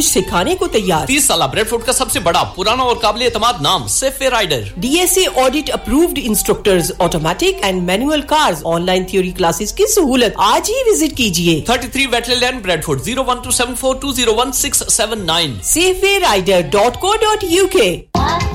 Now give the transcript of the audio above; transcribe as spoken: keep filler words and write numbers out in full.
कुछ सिखाने को तैयार। तीस साल ब्रेडफोर्ड का सबसे बड़ा, पुराना और काबिल एतमाद नाम Safeway rider. D S A audit approved instructors, automatic and manual cars, online theory classes की सहूलत। आज ही विजिट कीजिए। thirty-three Wetley Lane, Bradford, zero one two seven four two zero one six seven nine. safeway rider dot co dot U K